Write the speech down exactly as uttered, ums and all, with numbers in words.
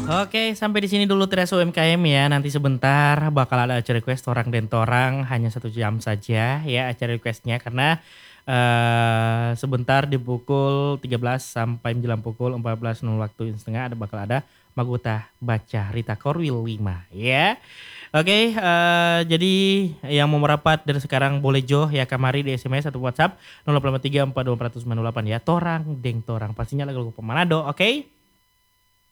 Oke, sampai di sini dulu Teras U M K M ya. Nanti sebentar bakal ada acara request orang dan torang hanya satu jam saja ya acara requestnya karena eh sebentar di pukul tiga belas sampai menjelang pukul empat belas nol waktu Indonesia Tengah ada bakal ada Magota Baca Rita Korwil lima ya. Oke, eh jadi yang mau merapat dari sekarang boleh jo ya kamari di S M S atau WhatsApp nol delapan tiga empat dua empat nol sembilan delapan ya. Torang deng torang pastinya lagu-lagu Pemanado, oke?